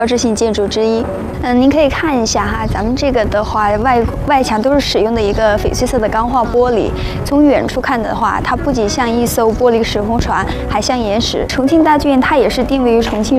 标志性建筑之一。您可以看一下哈，咱们这个的话，外墙都是使用的一个翡翠色的钢化玻璃。从远处看的话，它不仅像一艘玻璃时空船，还像岩石。重庆大剧院它也是定位于重庆